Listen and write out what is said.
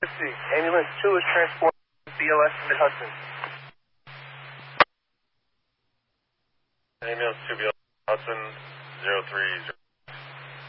Ambulance 2 is transported to BLS Mid-Hudson. Ambulance 2 BLS Hudson 03.